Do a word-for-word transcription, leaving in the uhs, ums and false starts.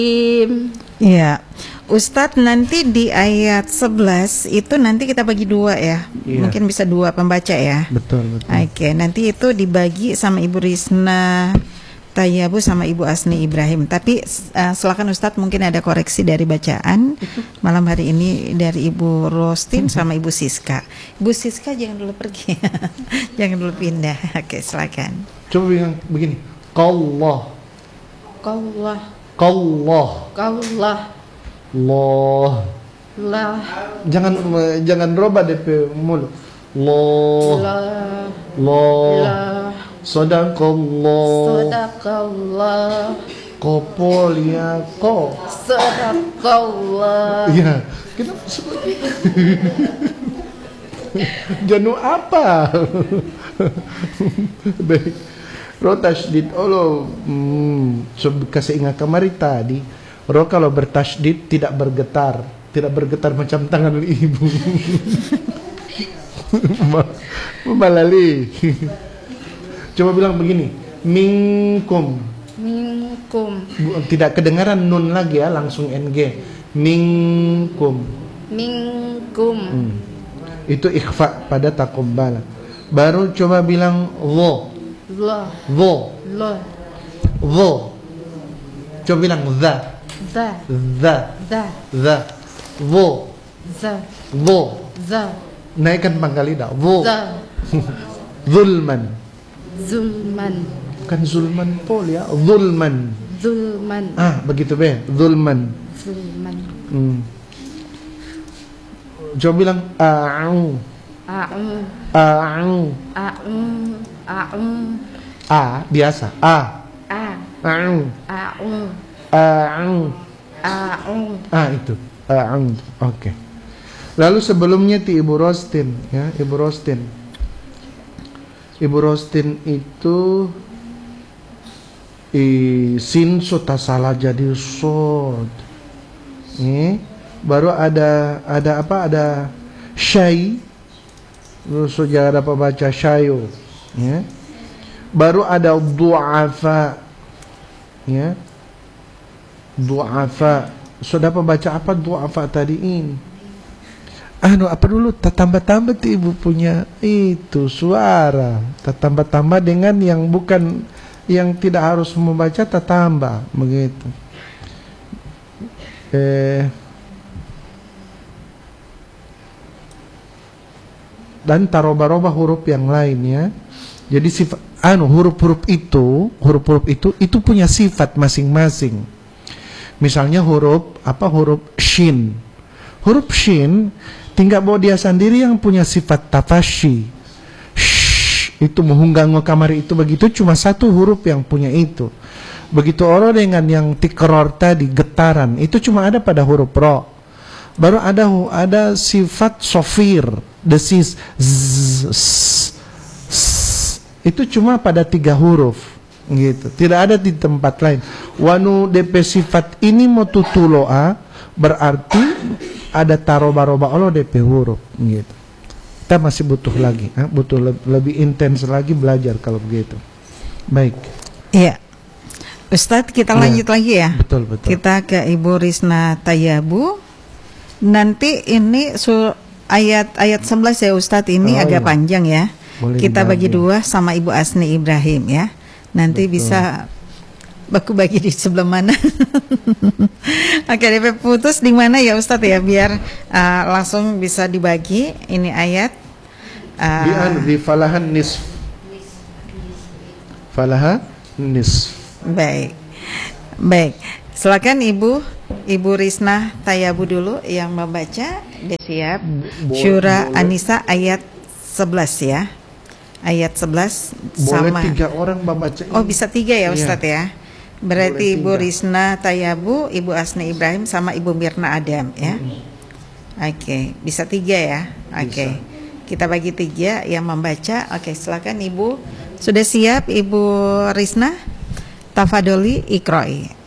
Iya, Ustadz nanti di ayat sebelas itu nanti kita bagi dua ya, iya. Mungkin bisa dua pembaca ya. Betul, betul. Oke, nanti itu dibagi sama Ibu Risna Tayabu sama Ibu Asni Ibrahim. Tapi uh, silakan Ustadz, mungkin ada koreksi dari bacaan malam hari ini dari Ibu Rostin sama Ibu Siska. Ibu Siska jangan dulu pergi, jangan dulu pindah. Oke, silakan. Coba bilang begini, Qallah, Qallah, Qallah, Qallah, Allah. lah, Jangan jangan roba D P mulut. Allah, lah, Allah. lah. Sadaqallah. Sadaqallah. Kopol ya ko. Sadaqallah. Iya, kita seperti Janu apa? Baik. Ro tasdid olo hmm, so, kasih ingat kemari tadi. Ro kalau bertasdid tidak bergetar, tidak bergetar macam tangan ibu. Memalali. Coba bilang begini, minkum. Minkum. Tidak kedengaran nun lagi ya, langsung N G. Minkum. Minkum. Hmm. Itu ikhfa pada taqabbala. Baru coba bilang wo. Lah. Wo. Lah. Wo. Coba bilang za. Za. Za. Za. Za. Wo. Za. Wo. Za. Naikkan pangkal lidah. Wo. Za. Zulman. Zulman. Bukan zulman pol ya. Zulman. Zulman. Ah, begitu be. Zulman. Zulman. Hmm. Coba bilang a'u. A'u. A'u. A'u. A'u. A biasa. A. A. A'u. A'u. A'u. A'u. Ah itu. A'u. Oke. Lalu sebelumnya ti Ibu Rostin ya, Ibu Rostin. Ibu Rostin itu i sin suta salah jadi sod. Nih, baru ada ada apa? Ada syai. Terus jangan apa baca syayu. Ya. Baru ada du'afa. Ya. Du'afa. Sudah baca apa du'afa tadi ini? Anu apa dulu? Tambah-tambah tuh ibu punya itu suara. Tambah-tambah dengan yang bukan, yang tidak harus membaca, tambah begitu. Eh, dan taroba-roba huruf yang lainnya. Jadi sifat, anu huruf-huruf itu, huruf-huruf itu itu punya sifat masing-masing. Misalnya huruf apa? Huruf shin. Huruf shin tinggal bahwa dia sendiri yang punya sifat tafashi. Shh, itu menghunggang kamar itu begitu, cuma satu huruf yang punya itu. Begitu orang dengan yang tikror tadi, getaran, itu cuma ada pada huruf ro. Baru ada ada sifat sofir, desis, zzz, zzz, itu cuma pada tiga huruf. Gitu. Tidak ada di tempat lain. Wanu D P sifat ini mau tutuloa, berarti ada taroba-roba Allah D P huruf gitu. Kita masih butuh lagi, eh? butuh le lebih intens lagi belajar kalau begitu. Baik. Iya. Ustadz, kita ya, lanjut lagi ya. Betul, betul. Kita ke Ibu Risna Tayabu. Nanti ini ayat-ayat sebelas ya Ustadz, ini oh, agak iya. panjang ya. Boleh kita dibagi. bagi dua sama Ibu Asni Ibrahim ya. Nanti betul. Bisa baku bagi di sebelah mana? Oke, D P putus di mana ya Ustadz ya, biar uh, langsung bisa dibagi ini ayat. Uh, di, anu, di falahan nisf. Falaha nisf. Baik, baik. Silakan Ibu, Ibu Risna Tayabu dulu yang membaca. Dia siap. Bo Syura boleh. Anisa ayat sebelas ya. Ayat sebelas boleh sama. tiga orang membaca. Oh bisa tiga ya Ustadz iya. ya. Berarti Ibu Risna Tayabu, Ibu Asni Ibrahim sama Ibu Mirna Adam ya. Hmm. Oke, okay. Bisa tiga ya. Oke, okay. Kita bagi tiga yang membaca. Oke, okay. Silakan Ibu. Sudah siap Ibu Risna? Tafadoli ikroi.